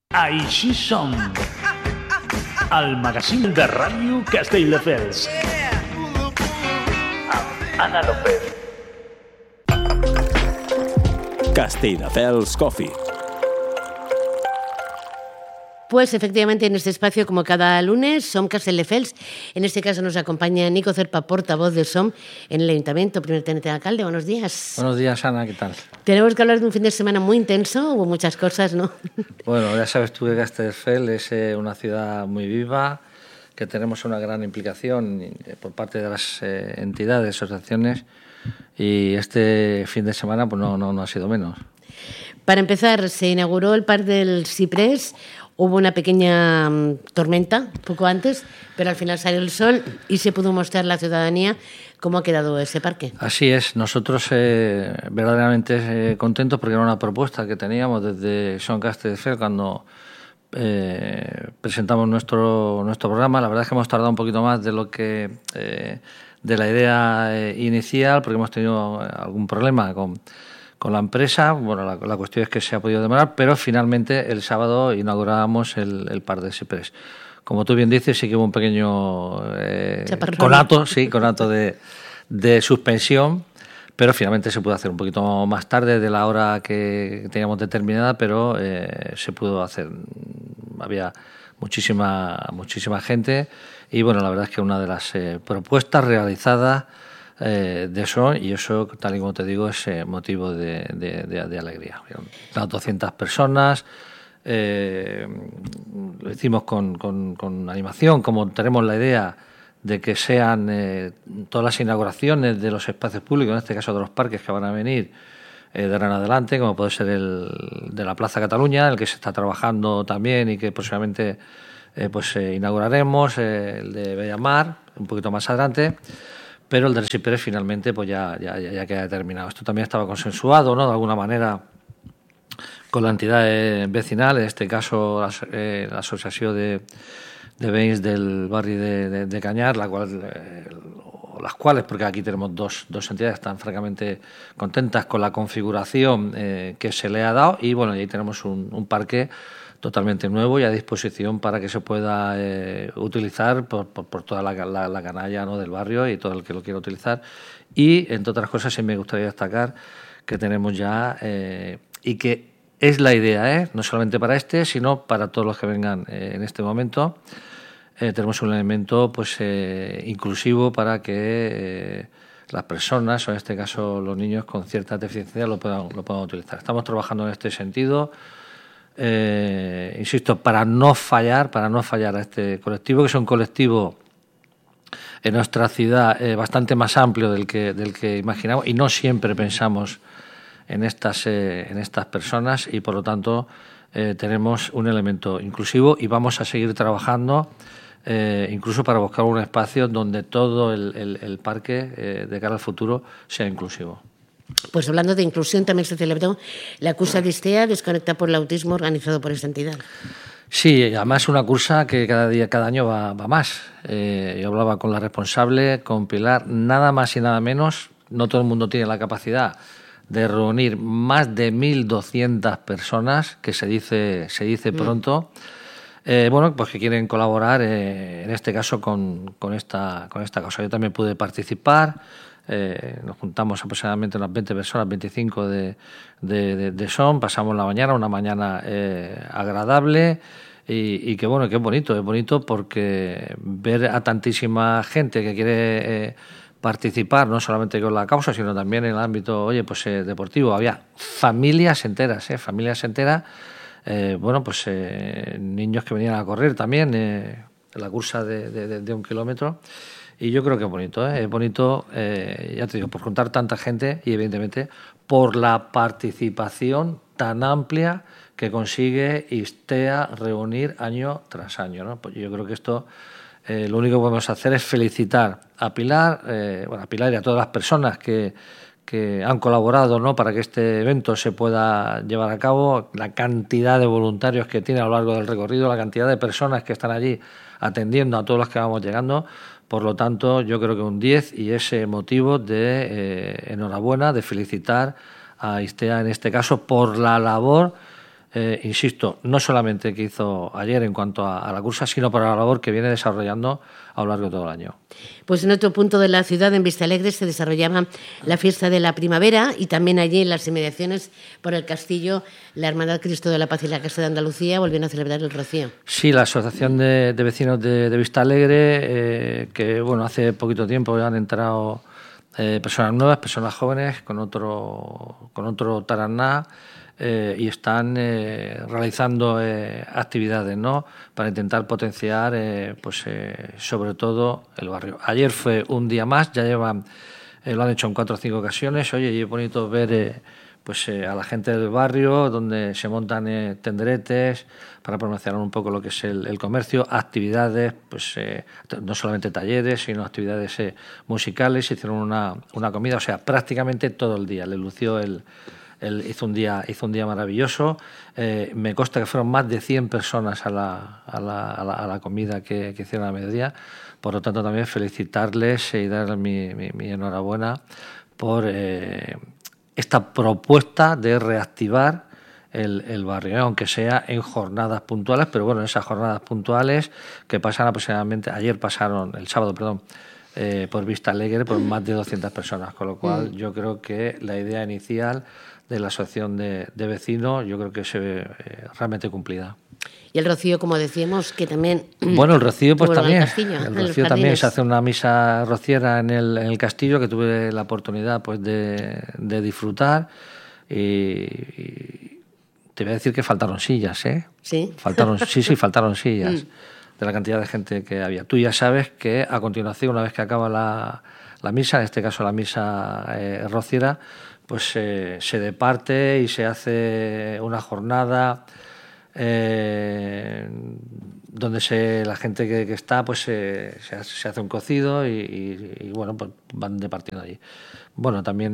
Així som, el magazín de ràdio Castelldefels. Amb Anna López. Castelldefels Coffee. Pues efectivamente en este espacio, como cada lunes, SOM Castelldefels. En este caso nos acompaña Nico Cerpa, portavoz de SOM en el Ayuntamiento, primer teniente de alcalde. Buenos días. Buenos días, Ana, ¿qué tal? Tenemos que hablar de un fin de semana muy intenso, hubo muchas cosas, ¿no? Bueno, ya sabes tú que Castelldefels es una ciudad muy viva, que tenemos una gran implicación por parte de las entidades, asociaciones, y este fin de semana pues no ha sido menos. Para empezar, se inauguró el Parque del Ciprés. Hubo una pequeña tormenta poco antes, pero al final salió el sol y se pudo mostrar a la ciudadanía cómo ha quedado ese parque. Así es, nosotros verdaderamente contentos porque era una propuesta que teníamos desde SOM Castelldefels cuando presentamos nuestro programa. La verdad es que hemos tardado un poquito más de lo que de la idea inicial, porque hemos tenido algún problema con la empresa. Bueno, la cuestión es que se ha podido demorar, pero finalmente el sábado inaugurábamos el Parque del Ciprés. Como tú bien dices, sí que hubo un pequeño conato de suspensión, pero finalmente se pudo hacer un poquito más tarde de la hora que teníamos determinada, pero se pudo hacer. Había muchísima gente y bueno, la verdad es que una de las propuestas realizadas de eso, y eso, tal y como te digo, es motivo de alegría. Las 200 personas, lo hicimos con animación, como tenemos la idea de que sean todas las inauguraciones de los espacios públicos, en este caso de los parques que van a venir de ahora en adelante, como puede ser el de la Plaza Cataluña, el que se está trabajando también y que próximamente inauguraremos, el de Bellamar, un poquito más adelante. Pero el del Ciprés finalmente pues ya queda determinado. Esto también estaba consensuado, ¿no?, de alguna manera con la entidad vecinal, en este caso la Asociación de Veïns del barrio de Cañar, las cuales, porque aquí tenemos dos entidades, están francamente contentas con la configuración que se le ha dado, y bueno, ahí tenemos un parque totalmente nuevo y a disposición para que se pueda utilizar por toda la canalla, ¿no?, del barrio y todo el que lo quiera utilizar. Y, entre otras cosas, sí me gustaría destacar que tenemos ya, y que es la idea, no solamente para sino para todos los que vengan en este momento, tenemos un elemento inclusivo para que las personas, o en este caso los niños con ciertas deficiencias, lo puedan utilizar. Estamos trabajando en este sentido. Insisto, para no fallar a este colectivo, que es un colectivo en nuestra ciudad bastante más amplio del que imaginamos, y no siempre pensamos en estas personas, y por lo tanto tenemos un elemento inclusivo y vamos a seguir trabajando incluso para buscar un espacio donde todo el parque de cara al futuro sea inclusivo. Pues hablando de inclusión, también se celebró la cursa de ISTEA Desconecta por el Autismo, organizado por esta entidad. Sí, además una cursa que cada año va más. Yo hablaba con la responsable, con Pilar, nada más y nada menos. No todo el mundo tiene la capacidad de reunir más de 1.200 personas, que se dice pronto. Pues que quieren colaborar, en este caso con esta causa. Yo también pude participar. Nos juntamos aproximadamente unas 20 personas, 25 de SOM, pasamos la mañana, una mañana agradable y que bueno, que es bonito porque ver a tantísima gente que quiere participar, no solamente con la causa, sino también en el ámbito, deportivo. Había familias enteras, niños que venían a correr también, en la cursa de 1 kilómetro. Y yo creo que es bonito, ya te digo, por contar tanta gente y evidentemente por la participación tan amplia que consigue ISTEA reunir año tras año, ¿no? Pues yo creo que esto, lo único que podemos hacer es felicitar a Pilar, a Pilar y a todas las personas que han colaborado, ¿no?, para que este evento se pueda llevar a cabo, la cantidad de voluntarios que tiene a lo largo del recorrido, la cantidad de personas que están allí atendiendo a todos los que vamos llegando. Por lo tanto, yo creo que un 10, y ese motivo de enhorabuena, de felicitar a ISTEA en este caso por la labor insisto, no solamente que hizo ayer en cuanto a la cursa, sino para la labor que viene desarrollando a lo largo de todo el año. Pues en otro punto de la ciudad, en Vistalegre, se desarrollaba la fiesta de la primavera y también allí en las inmediaciones por el castillo, la Hermandad Cristo de la Paz y la Casa de Andalucía volvieron a celebrar el Rocío. Sí, la Asociación de Vecinos de Vistalegre, que bueno, hace poquito tiempo han entrado personas nuevas, personas jóvenes con otro taraná, y están realizando actividades, ¿no?, para intentar potenciar sobre todo el barrio. Ayer fue un día más, ya llevan lo han hecho en 4 o 5 ocasiones. Oye, y es bonito ver a la gente del barrio, donde se montan tenderetes para promocionar un poco lo que es el comercio, actividades, no solamente talleres, sino actividades musicales. Hicieron una comida, o sea, prácticamente todo el día. Le lució hizo un día maravilloso. Me consta que fueron más de 100 personas a la comida que hicieron a mediodía. Por lo tanto, también felicitarles y darles mi enhorabuena por esta propuesta de reactivar el barrio, aunque sea en jornadas puntuales, pero bueno, esas jornadas puntuales que pasan aproximadamente, el sábado, por Vistalegre, por más de 200 personas, con lo cual yo creo que la idea inicial de la asociación de vecinos, yo creo que se ve realmente cumplida. Y el Rocío, como decíamos, que también... Bueno, el Rocío pues también. El Rocío también se hace una misa rociera en el castillo, que tuve la oportunidad pues de disfrutar. Y te voy a decir que faltaron sillas, ¿eh? ¿Sí? Faltaron sillas de la cantidad de gente que había. Tú ya sabes que a continuación, una vez que acaba la misa, en este caso la misa rociera, pues se departe y se hace una jornada donde la gente que está pues se hace un cocido y bueno, pues van departiendo allí. Bueno, también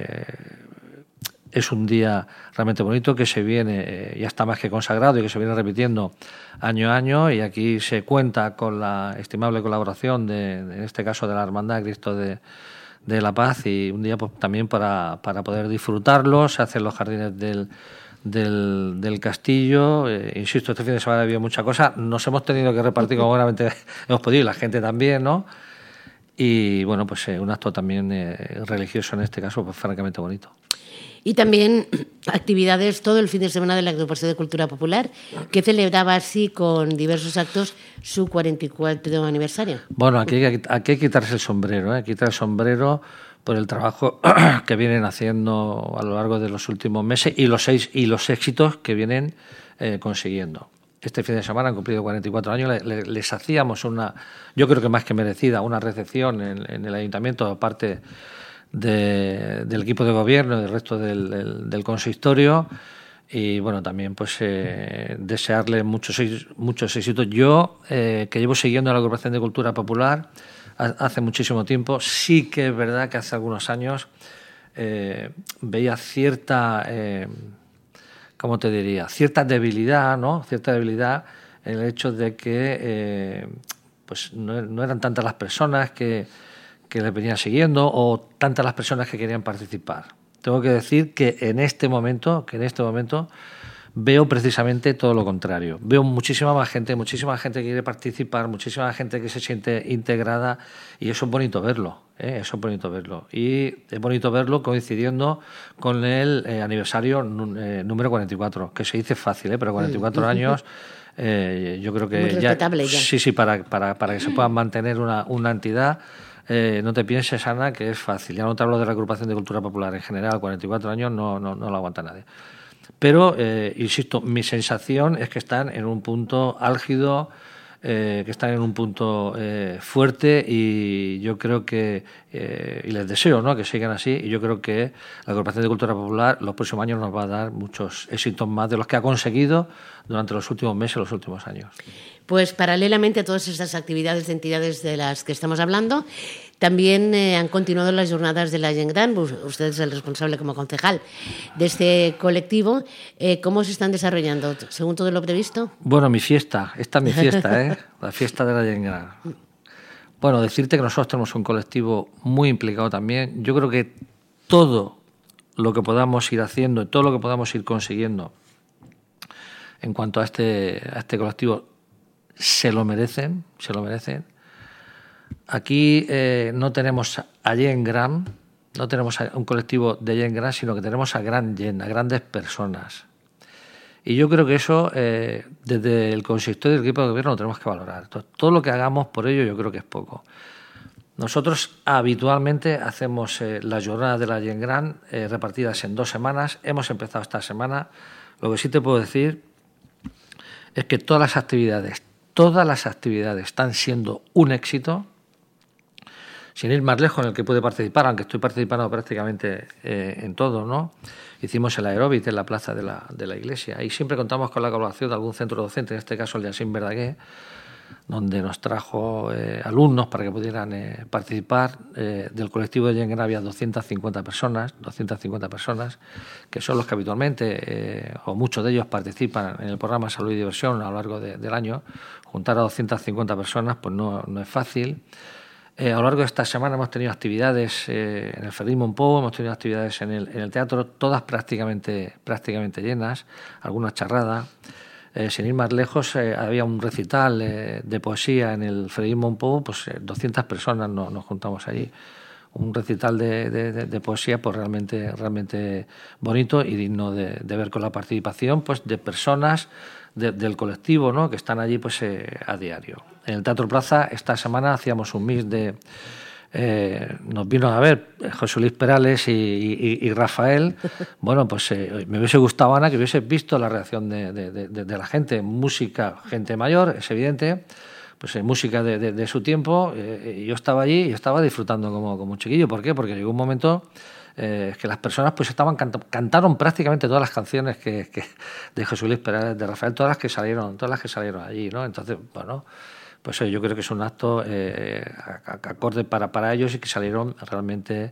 es un día realmente bonito que se viene, ya está más que consagrado y que se viene repitiendo año a año, y aquí se cuenta con la estimable colaboración en este caso de la Hermandad Cristo de la Paz, y un día pues también para poder disfrutarlo. Se hacen los jardines del castillo. Insisto, este fin de semana ha habido mucha cosa. Nos hemos tenido que repartir como buenamente hemos podido, y la gente también, ¿no? Y bueno, pues un acto también religioso en este caso, pues francamente bonito. Y también actividades todo el fin de semana de la Agrupación de Cultura Popular, que celebraba así con diversos actos su 44 aniversario. Bueno, aquí hay que quitarse el sombrero, quitar el sombrero por el trabajo que vienen haciendo a lo largo de los últimos meses y los éxitos que vienen consiguiendo. Este fin de semana han cumplido 44 años, les hacíamos yo creo que más que merecida, una recepción en el ayuntamiento, aparte del equipo de gobierno y del resto del consistorio, y bueno, también pues desearle muchos éxitos. Yo, que llevo siguiendo la Agrupación de Cultura Popular hace muchísimo tiempo, sí que es verdad que hace algunos años veía cierta, ¿cómo te diría?, cierta debilidad, ¿no?, cierta debilidad en el hecho de que pues no eran tantas las personas que le venían siguiendo, o tantas las personas que querían participar. Tengo que decir que en este momento veo precisamente todo lo contrario. Veo muchísima gente que quiere participar, muchísima gente que se siente integrada, y eso es bonito verlo, eso es bonito verlo. Y es bonito verlo coincidiendo con el aniversario número 44, que se dice fácil, pero 44 años, yo creo que muy respetable ya. Sí, para que se pueda mantener una entidad. No te pienses, Ana, que es fácil. Ya no te hablo de la Agrupación de Cultura Popular en general. 44 años no lo aguanta nadie. Pero, insisto, mi sensación es que están en un punto álgido, que están en un punto fuerte, y yo creo que, y les deseo, ¿no?, que sigan así, y yo creo que la Agrupación de Cultura Popular los próximos años nos va a dar muchos éxitos más de los que ha conseguido durante los últimos meses, los últimos años. Pues paralelamente a todas estas actividades de entidades de las que estamos hablando, también han continuado las jornadas de la Gent Gran. Usted es el responsable como concejal de este colectivo. ¿Cómo se están desarrollando? ¿Según todo lo previsto? Bueno, esta es mi fiesta, la fiesta de la Gent Gran. Bueno, decirte que nosotros tenemos un colectivo muy implicado también. Yo creo que todo lo que podamos ir haciendo, todo lo que podamos ir consiguiendo en cuanto a este colectivo, se lo merecen. Aquí no tenemos a Gent Gran, no tenemos a un colectivo de Gent Gran, sino que tenemos a Gran Gent, a grandes personas. Y yo creo que eso, desde el consistorio del equipo de gobierno, lo tenemos que valorar. Entonces, todo lo que hagamos por ello yo creo que es poco. Nosotros habitualmente hacemos las jornadas de la Gent Gran repartidas en 2 semanas. Hemos empezado esta semana. Lo que sí te puedo decir es que todas las actividades están siendo un éxito. Sin ir más lejos, en el que pude participar, aunque estoy participando prácticamente en todo, ¿no? Hicimos el aeróbic en la plaza de la iglesia y siempre contamos con la colaboración de algún centro docente, en este caso el de Asín Verdaguer, donde nos trajo alumnos para que pudieran participar. Del colectivo de Gent Gran había 250 personas, que son los que habitualmente, o muchos de ellos, participan en el programa Salud y Diversión a lo largo del año. Juntar a 250 personas pues no es fácil. A lo largo de esta semana hemos tenido actividades en el Félix Montpou, hemos tenido actividades en el teatro, todas prácticamente llenas, algunas charradas. Sin ir más lejos, había un recital de poesía en el Félix Montpou, pues 200 personas nos juntamos allí. Un recital de poesía pues realmente bonito y digno de ver, con la participación pues de personas del colectivo, ¿no?, que están allí pues a diario. En el Teatro Plaza esta semana hacíamos un mix nos vino a ver José Luis Perales y Rafael. Bueno, pues me hubiese gustado, Ana, que hubiese visto la reacción de la gente. Música, gente mayor, es evidente, pues música de su tiempo. Yo estaba allí y estaba disfrutando como un chiquillo. ¿Por qué? Porque llegó un momento que las personas pues cantaron prácticamente todas las canciones de José Luis Perales, de Rafael, todas las que salieron allí, ¿no? Entonces, bueno, pues yo creo que es un acto acorde para ellos y que salieron realmente